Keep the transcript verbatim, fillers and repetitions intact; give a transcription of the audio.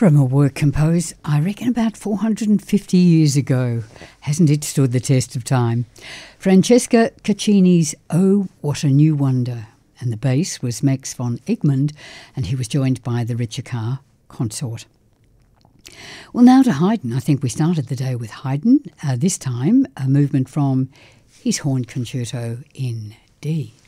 From a work composed, I reckon, about four hundred fifty years ago. Hasn't it stood the test of time? Francesca Caccini's Oh, What a New Wonder. And the bass was Max von Egmond, and he was joined by the Richard Carr Consort. Well, now to Haydn. I think we started the day with Haydn, uh, this time a movement from his Horn Concerto in D.